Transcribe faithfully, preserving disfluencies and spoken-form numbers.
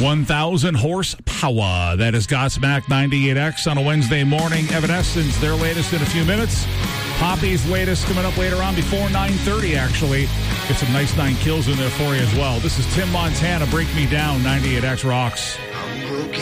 one thousand horsepower. That is Godsmack ninety-eight X on a Wednesday morning. Evanescence, their latest in a few minutes. Poppy's latest coming up later on before nine thirty, actually. Get some nice nine kills in there for you as well. This is Tim Montana, Break Me Down, ninety-eight X Rocks.